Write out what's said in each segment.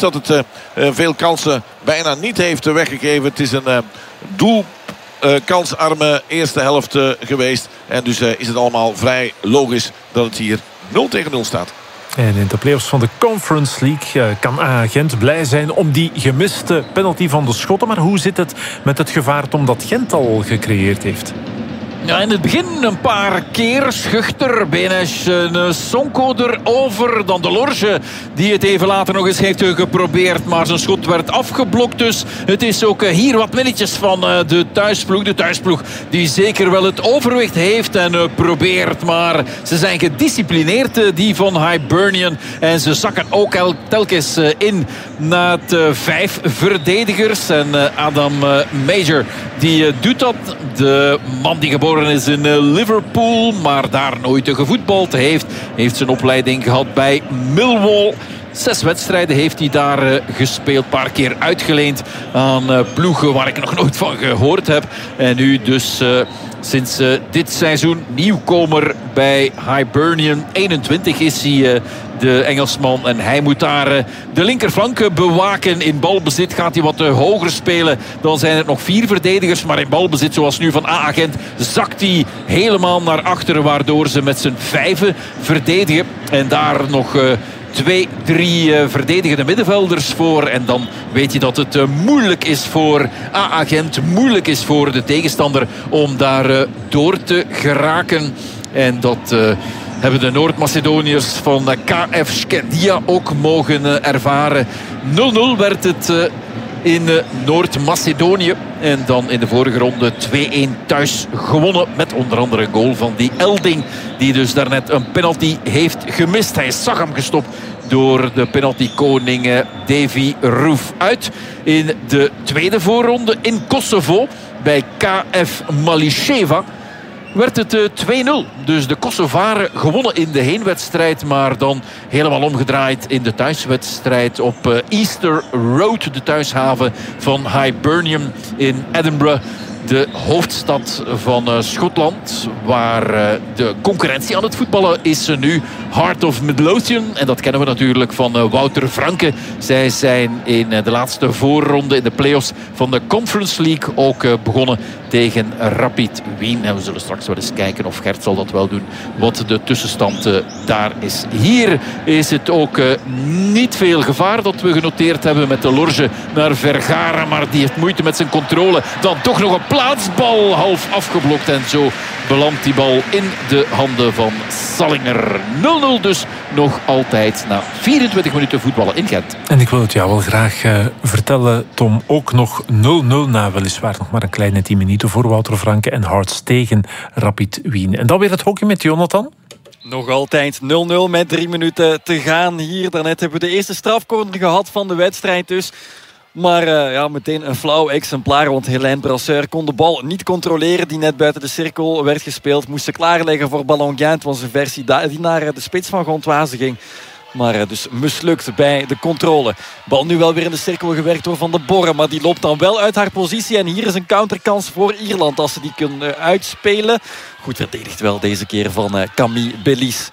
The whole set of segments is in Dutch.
dat het veel kansen bijna niet heeft weggegeven. Het is een kansarme eerste helft geweest. En dus is het allemaal vrij logisch dat het hier 0-0 staat. En in de play-offs van de Conference League kan AA Gent blij zijn om die gemiste penalty van de Schotten. Maar hoe zit het met het gevaar dat Gent al gecreëerd heeft? Ja, in het begin een paar keer schuchter. Benes Sonko erover. Dan de Lorge die het even later nog eens heeft geprobeerd. Maar zijn schot werd afgeblokt. Dus het is ook hier wat minnetjes van de thuisploeg. De thuisploeg die zeker wel het overwicht heeft en probeert. Maar ze zijn gedisciplineerd, die van Hibernian. En ze zakken ook telkens in na het 5 verdedigers. En Adam Major die doet dat. De man die geboren is in Liverpool, maar daar nooit gevoetbald heeft. Heeft zijn opleiding gehad bij Millwall. 6 wedstrijden heeft hij daar gespeeld. Een paar keer uitgeleend aan ploegen waar ik nog nooit van gehoord heb. En nu dus sinds dit seizoen nieuwkomer bij Hibernian. 21 is hij, de Engelsman. En hij moet daar de linkerflank bewaken. In balbezit gaat hij wat hoger spelen. Dan zijn het nog 4 verdedigers. Maar in balbezit, zoals nu van AA Gent, zakt hij helemaal naar achteren. Waardoor ze met z'n 5 verdedigen. En daar nog 2, 3 verdedigende middenvelders voor. En dan weet je dat het moeilijk is voor AA Gent. Moeilijk is voor de tegenstander om daar door te geraken. En dat hebben de Noord-Macedoniërs van KF Skedia ook mogen ervaren. 0-0 werd het in Noord-Macedonië. En dan in de vorige ronde 2-1 thuis gewonnen. Met onder andere een goal van die Elding. Die dus daarnet een penalty heeft gemist. Hij zag hem gestopt door de penaltykoning Davy Roof. Uit in de tweede voorronde in Kosovo. Bij KF Mališeva werd het 2-0. Dus de Kosovaren gewonnen in de heenwedstrijd. Maar dan helemaal omgedraaid in de thuiswedstrijd op Easter Road. De thuishaven van Hibernian in Edinburgh. De hoofdstad van Schotland. Waar de concurrentie aan het voetballen is nu Heart of Midlothian. En dat kennen we natuurlijk van Wouter Franke. Zij zijn in de laatste voorronde in de play-offs van de Conference League ook begonnen tegen Rapid Wien. En we zullen straks wel eens kijken, of Gert zal dat wel doen, wat de tussenstand daar is. Hier is het ook niet veel gevaar dat we genoteerd hebben met de Lorge naar Vergara. Maar die heeft moeite met zijn controle. Dan toch nog een plaatsbal half afgeblokt. En zo belandt die bal in de handen van Sallinger. 0-0 dus nog altijd na 24 minuten voetballen in Gent. En ik wil het jou wel graag vertellen, Tom. Ook nog 0-0 na weliswaar nog maar een kleine 10 minuten voor Wouter Franke en Hearts tegen Rapid Wien. En dan weer het hockey met Jonathan. Nog altijd 0-0 met 3 minuten te gaan hier. Daarnet hebben we de eerste strafcorner gehad van de wedstrijd dus. Maar meteen een flauw exemplaar. Want Helene Brasseur kon de bal niet controleren. Die net buiten de cirkel werd gespeeld. Moest ze klaarleggen voor Ballonguin. Het was een versie die naar de spits van Gontwaze ging. Maar dus mislukt bij de controle. Bal nu wel weer in de cirkel gewerkt door Van de Borre. Maar die loopt dan wel uit haar positie. En hier is een counterkans voor Ierland. Als ze die kunnen uitspelen. Goed verdedigd wel deze keer van Camille Bellis.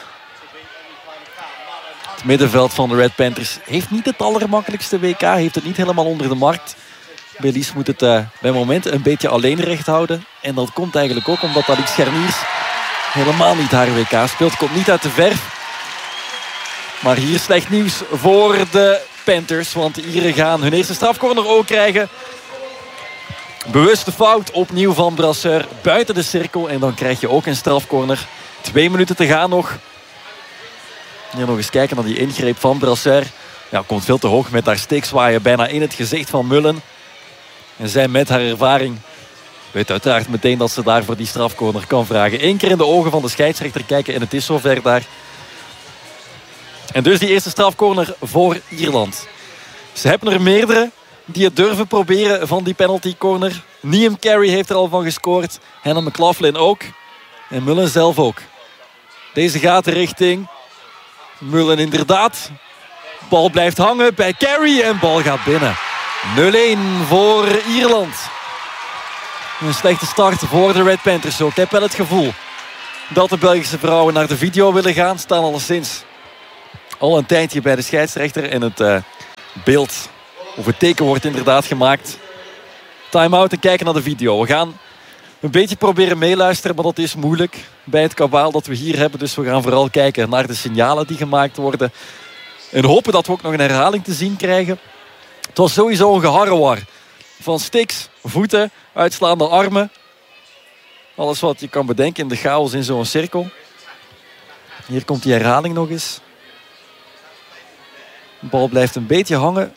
Het middenveld van de Red Panthers heeft niet het allermakkelijkste WK. Heeft het niet helemaal onder de markt. Bellis moet het bij momenten een beetje alleen recht houden. En dat komt eigenlijk ook omdat Alix Scherniers helemaal niet haar WK speelt. Komt niet uit de verf. Maar hier slecht nieuws voor de Panthers. Want de Ieren gaan hun eerste strafcorner ook krijgen. Bewuste fout opnieuw van Brasseur buiten de cirkel. En dan krijg je ook een strafcorner. 2 minuten te gaan nog. Hier nog eens kijken naar die ingreep van Brasseur. Ja, komt veel te hoog met haar steekzwaaien bijna in het gezicht van Mullen. En zij met haar ervaring weet uiteraard meteen dat ze daar voor die strafcorner kan vragen. 1 keer in de ogen van de scheidsrechter kijken en het is zover daar. En dus die eerste strafcorner voor Ierland. Ze hebben er meerdere die het durven proberen van die penalty corner. Liam Carey heeft er al van gescoord. Hannah McLaughlin ook. En Mullen zelf ook. Deze gaat richting Mullen inderdaad. Bal blijft hangen bij Carey en bal gaat binnen. 0-1 voor Ierland. Een slechte start voor de Red Panthers. Ik heb wel het gevoel dat de Belgische vrouwen naar de video willen gaan. Staan alleszins al een tijdje bij de scheidsrechter. En het beeld of het teken wordt inderdaad gemaakt. Time-out en kijken naar de video. We gaan een beetje proberen meeluisteren, maar dat is moeilijk bij het kabaal dat we hier hebben. Dus we gaan vooral kijken naar de signalen die gemaakt worden. En hopen dat we ook nog een herhaling te zien krijgen. Het was sowieso een geharrewar. Van sticks, voeten, uitslaande armen. Alles wat je kan bedenken in de chaos in zo'n cirkel. Hier komt die herhaling nog eens. De bal blijft een beetje hangen.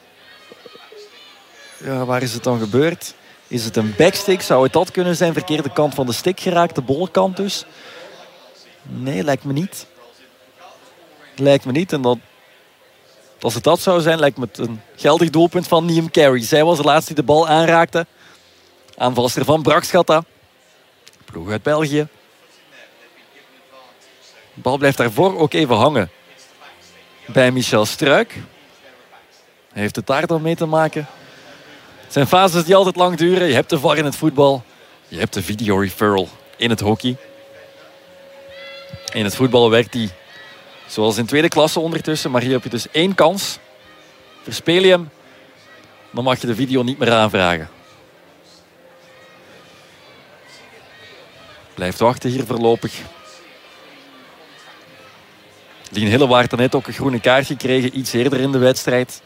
Ja, waar is het dan gebeurd? Is het een backstick? Zou het dat kunnen zijn? Verkeerde kant van de stick geraakt, de bolle kant dus. Nee, lijkt me niet. Lijkt me niet. En dat, als het dat zou zijn, lijkt me het een geldig doelpunt van Liam Carey. Zij was de laatste die de bal aanraakte. Aanvalster van Brugge. Ploeg uit België. De bal blijft daarvoor ook even hangen. Bij Michel Struik. Heeft het daar dan mee te maken? Het zijn fases die altijd lang duren. Je hebt de VAR in het voetbal. Je hebt de video referral in het hockey. In het voetbal werkt die zoals in tweede klasse ondertussen. Maar hier heb je dus 1 kans. Verspeel je hem, dan mag je de video niet meer aanvragen. Blijft wachten hier voorlopig. Lien Hillewaard had net ook een groene kaart gekregen. Iets eerder in de wedstrijd.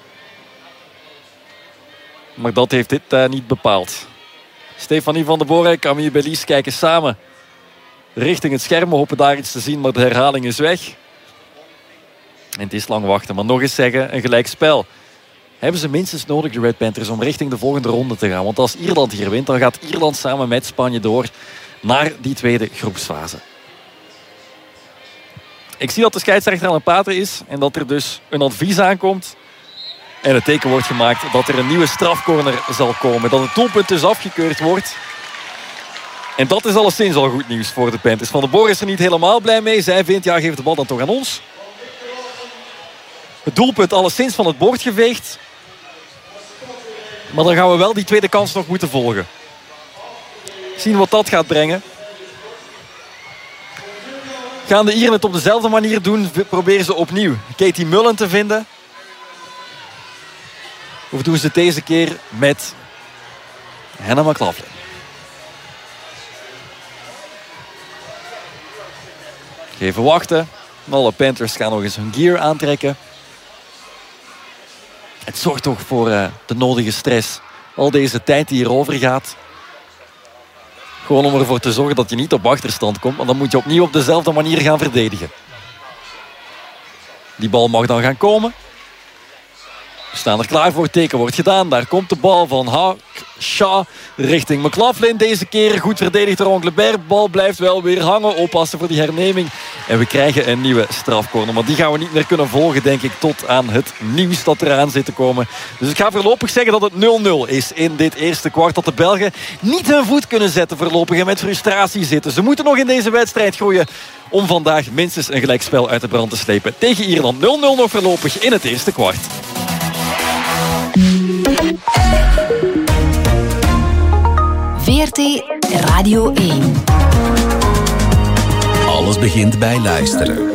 Maar dat heeft dit niet bepaald. Stefanie van den Boren en Camille Belies kijken samen richting het scherm. We hopen daar iets te zien, maar de herhaling is weg. En het is lang wachten. Maar nog eens zeggen, een gelijkspel. Hebben ze minstens nodig, de Red Panthers, om richting de volgende ronde te gaan. Want als Ierland hier wint, dan gaat Ierland samen met Spanje door naar die tweede groepsfase. Ik zie dat de scheidsrechter aan het praten is en dat er dus een advies aankomt. En het teken wordt gemaakt dat er een nieuwe strafcorner zal komen. Dat het doelpunt dus afgekeurd wordt. En dat is alleszins al goed nieuws voor de Panthers. Van den Boer is er niet helemaal blij mee. Zij vindt, ja, geef de bal dan toch aan ons. Het doelpunt alleszins van het bord geveegd. Maar dan gaan we wel die tweede kans nog moeten volgen. Zien wat dat gaat brengen. Gaan de Ieren het op dezelfde manier doen? Proberen ze opnieuw Katie Mullen te vinden? Of doen ze het deze keer met Hannah McLaughlin? Even wachten. Alle Panthers gaan nog eens hun gear aantrekken. Het zorgt toch voor de nodige stress. Al deze tijd die hierover gaat. Gewoon om ervoor te zorgen dat je niet op achterstand komt. Want dan moet je opnieuw op dezelfde manier gaan verdedigen. Die bal mag dan gaan komen. We staan er klaar voor. Het teken wordt gedaan. Daar komt de bal van Shaw richting McLaughlin. Deze keer goed verdedigd door Anglebert. De bal blijft wel weer hangen. Oppassen voor die herneming. En we krijgen een nieuwe strafcorner. Maar die gaan we niet meer kunnen volgen, denk ik, tot aan het nieuws dat eraan zit te komen. Dus ik ga voorlopig zeggen dat het 0-0 is in dit eerste kwart. Dat de Belgen niet hun voet kunnen zetten voorlopig en met frustratie zitten. Ze moeten nog in deze wedstrijd groeien om vandaag minstens een gelijkspel uit de brand te slepen. Tegen Ierland 0-0 nog voorlopig in het eerste kwart. VRT Radio 1. Alles begint bij luisteren.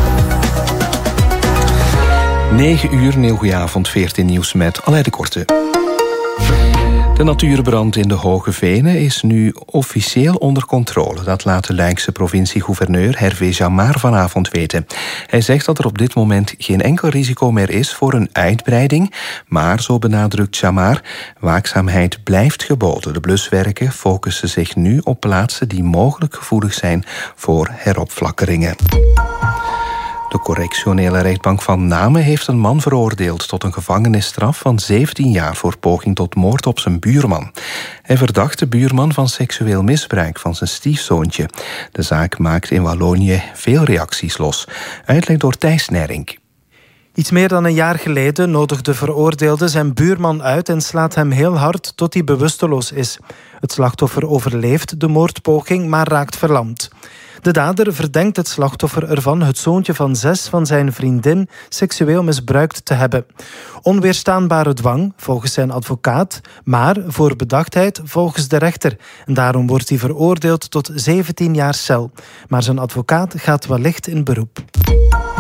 9 uur, heel goedenavond, VRT Nieuws met Aleid de Korte. De natuurbrand in de Hoge Venen is nu officieel onder controle. Dat laat de Luikse provincie-gouverneur Hervé Jamard vanavond weten. Hij zegt dat er op dit moment geen enkel risico meer is voor een uitbreiding. Maar, zo benadrukt Jamard, waakzaamheid blijft geboden. De bluswerken focussen zich nu op plaatsen die mogelijk gevoelig zijn voor heropflakkeringen. De correctionele rechtbank van Namen heeft een man veroordeeld tot een gevangenisstraf van 17 jaar voor poging tot moord op zijn buurman. Hij verdacht de buurman van seksueel misbruik van zijn stiefzoontje. De zaak maakt in Wallonië veel reacties los. Uitleg door Thijs Nering. Iets meer dan een jaar geleden nodigt de veroordeelde zijn buurman uit en slaat hem heel hard tot hij bewusteloos is. Het slachtoffer overleeft de moordpoging, maar raakt verlamd. De dader verdenkt het slachtoffer ervan het zoontje van 6 van zijn vriendin seksueel misbruikt te hebben. Onweerstaanbare dwang, volgens zijn advocaat, maar voor bedachtheid volgens de rechter. En daarom wordt hij veroordeeld tot 17 jaar cel. Maar zijn advocaat gaat wellicht in beroep.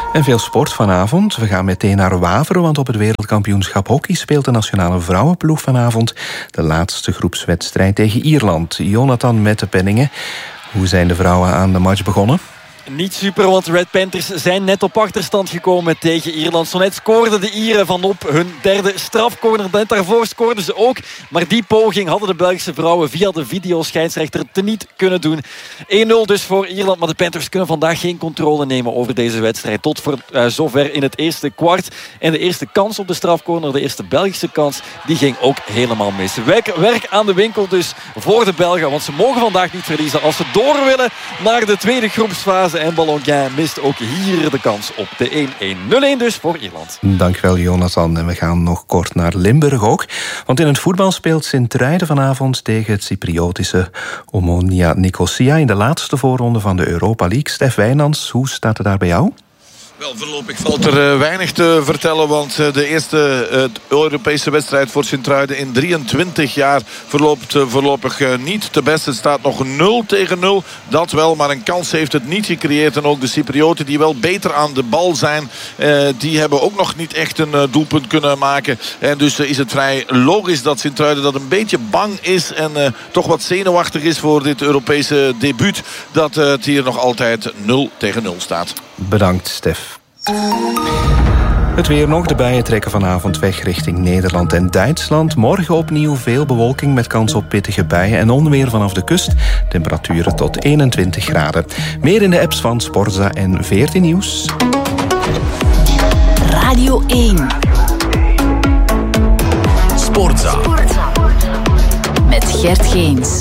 En veel sport vanavond. We gaan meteen naar Waveren, want op het wereldkampioenschap hockey speelt de nationale vrouwenploeg vanavond de laatste groepswedstrijd tegen Ierland. Jonathan Mettepenningen, hoe zijn de vrouwen aan de match begonnen? Niet super, want de Red Panthers zijn net op achterstand gekomen tegen Ierland. Zo net scoorden de Ieren van op hun derde strafcorner. Net daarvoor scoorden ze ook. Maar die poging hadden de Belgische vrouwen via de videoscheidsrechter teniet kunnen doen. 1-0 dus voor Ierland. Maar de Panthers kunnen vandaag geen controle nemen over deze wedstrijd. Tot voor zover in het eerste kwart. En de eerste kans op de strafcorner, de eerste Belgische kans, die ging ook helemaal mis. Werk aan de winkel dus voor de Belgen. Want ze mogen vandaag niet verliezen als ze door willen naar de tweede groepsfase. En Ballonguin mist ook hier de kans op de 1-1. 0-1 dus voor Ierland. Dankjewel, Jonathan. En we gaan nog kort naar Limburg ook. Want in het voetbal speelt Sint-Truiden vanavond tegen het Cypriotische Omonia Nicosia in de laatste voorronde van de Europa League. Stef Wijnands, hoe staat het daar bij jou? Wel, voorlopig valt er weinig te vertellen, want de eerste Europese wedstrijd voor Sint-Truiden in 23 jaar verloopt voorlopig niet te best. Het staat nog 0-0, dat wel, maar een kans heeft het niet gecreëerd. En ook de Cyprioten, die wel beter aan de bal zijn, die hebben ook nog niet echt een doelpunt kunnen maken. En dus is het vrij logisch dat Sint-Truiden dat een beetje bang is en toch wat zenuwachtig is voor dit Europese debuut, dat het hier nog altijd 0-0 staat. Bedankt, Stef. Het weer nog. De buien trekken vanavond weg richting Nederland en Duitsland. Morgen opnieuw veel bewolking met kans op pittige buien en onweer vanaf de kust. Temperaturen tot 21 graden. Meer in de apps van Sportza en 14 Nieuws. Radio 1. Sportza. Met Gert Geens.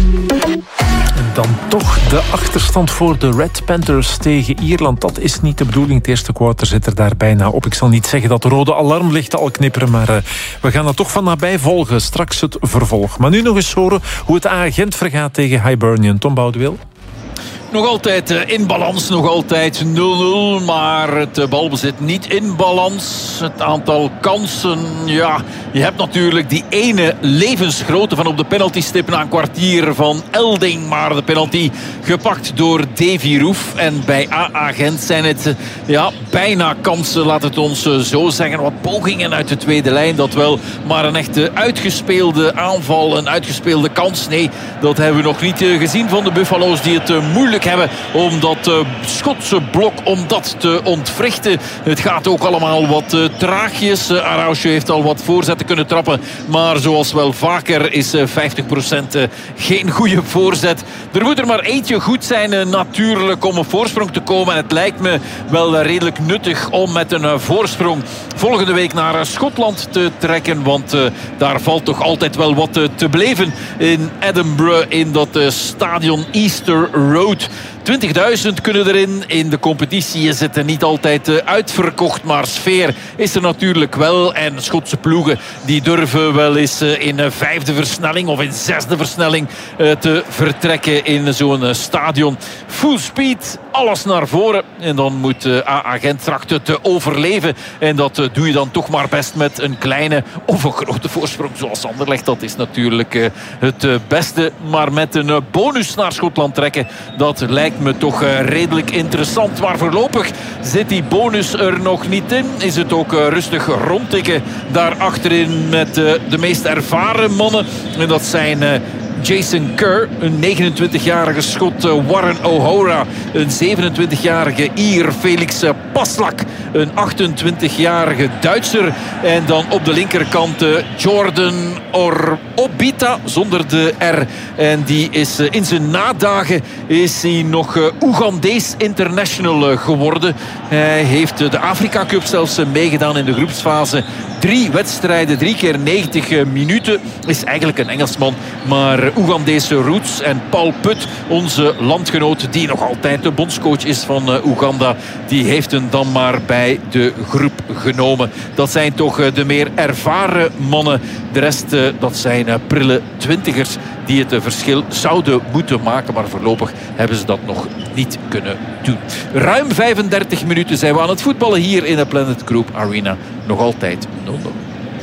Dan toch de achterstand voor de Red Panthers tegen Ierland. Dat is niet de bedoeling. Het eerste kwart zit er daar bijna op. Ik zal niet zeggen dat de rode alarmlichten al knipperen, maar we gaan het toch van nabij volgen. Straks het vervolg. Maar nu nog eens horen hoe het A-agent vergaat tegen Hibernian. Tom Boudewil. Nog altijd in balans, nog altijd 0-0. Maar het balbezit niet in balans. Het aantal kansen, ja, je hebt natuurlijk die ene levensgrote van op de penaltystip na een kwartier van Elding. Maar de penalty gepakt door Davy Roef. En bij A-agent zijn het bijna kansen, laat het ons zo zeggen. Wat pogingen uit de tweede lijn, dat wel. Maar een echte uitgespeelde aanval, een uitgespeelde kans. Nee, dat hebben we nog niet gezien van de Buffalo's, die het moeilijk hebben om dat Schotse blok om dat te ontwrichten. Het gaat ook allemaal wat traagjes. Araujo heeft al wat voorzetten kunnen trappen, maar zoals wel vaker is 50% geen goede voorzet. Er moet er maar eentje goed zijn natuurlijk om op voorsprong te komen. En het lijkt me wel redelijk nuttig om met een voorsprong volgende week naar Schotland te trekken, want daar valt toch altijd wel wat te beleven in Edinburgh, in dat stadion Easter Road. 20.000 kunnen erin. In de competitie is het niet altijd uitverkocht, maar sfeer is er natuurlijk wel. En Schotse ploegen die durven wel eens in vijfde versnelling of in zesde versnelling te vertrekken in zo'n stadion. Full speed, alles naar voren. En dan moet A-agent trachten te overleven. En dat doe je dan toch maar best met een kleine of een grote voorsprong zoals Anderlecht. Dat is natuurlijk het beste. Maar met een bonus naar Schotland trekken, dat lijkt me toch redelijk interessant. Maar voorlopig zit die bonus er nog niet in. Is het ook rustig rondtikken daar achterin met de meest ervaren mannen. En dat zijn Jason Kerr, een 29-jarige Schot, Warren O'Hora, een 27-jarige Ier, Felix Paslak, een 28-jarige Duitser. En dan op de linkerkant Jordan Obita, zonder de R. En die is in zijn nadagen is hij nog Oegandees international geworden. Hij heeft de Afrika Cup zelfs meegedaan in de groepsfase. 3 wedstrijden, 3 keer 90 minuten. Is eigenlijk een Engelsman, maar Oegandese roots. En Paul Put, onze landgenoot, die nog altijd de bondscoach is van Oeganda, die heeft hem dan maar bij de groep genomen. Dat zijn toch de meer ervaren mannen. De rest, dat zijn prille twintigers die het verschil zouden moeten maken. Maar voorlopig hebben ze dat nog niet kunnen doen. Ruim 35 minuten zijn we aan het voetballen hier in de Planet Group Arena. Nog altijd 0-0.